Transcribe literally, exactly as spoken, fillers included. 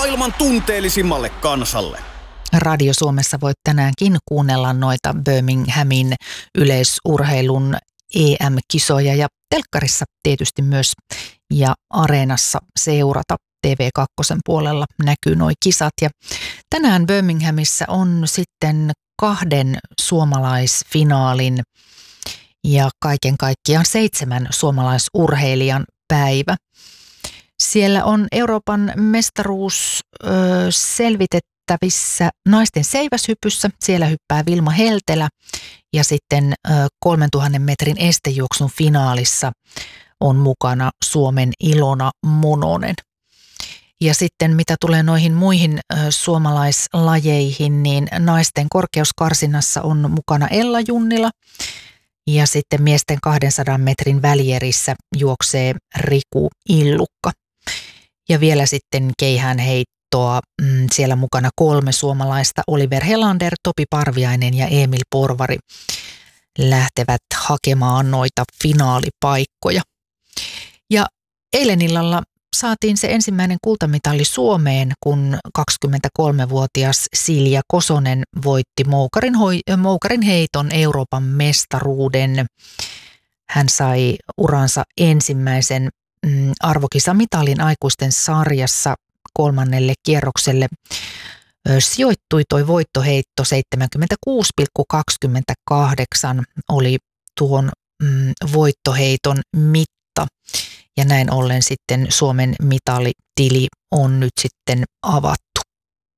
maailman tunteellisimmalle kansalle. Radio Suomessa voit tänäänkin kuunnella noita Birminghamin yleisurheilun E M-kisoja ja telkkarissa tietysti myös ja Areenassa seurata. T V kaksi puolella näkyy nuo kisat ja tänään Birminghamissa on sitten kahden suomalaisfinaalin ja kaiken kaikkiaan seitsemän suomalaisurheilijan päivä. Siellä on Euroopan mestaruus ö, selvitettävissä naisten seiväshypyssä. Siellä hyppää Vilma Heltelä ja sitten ö, kolmentuhannen metrin estejuoksun finaalissa on mukana Suomen Ilona Mononen. Ja sitten mitä tulee noihin muihin ö, suomalaislajeihin, niin naisten korkeuskarsinnassa on mukana Ella Junnila. Ja sitten miesten kahdensadan metrin välierissä juoksee Riku Illukka. Ja vielä sitten keihäänheittoa, mm, siellä mukana kolme suomalaista, Oliver Helander, Topi Parviainen ja Emil Porvari lähtevät hakemaan noita finaalipaikkoja. Ja eilen illalla saatiin se ensimmäinen kultamitali Suomeen, kun kaksikymmentäkolmevuotias Silja Kosonen voitti moukarin, hoi, moukarin heiton Euroopan mestaruuden. Hän sai uransa ensimmäisen mm, arvokisamitalin aikuisten sarjassa kolmannelle kierrokselle. Ö, sijoittui toi voittoheitto seitsemänkymmentäkuusi pilkku kaksikymmentäkahdeksan oli tuon mm, voittoheiton mitta. Ja näin ollen sitten Suomen mitalitili on nyt sitten avattu.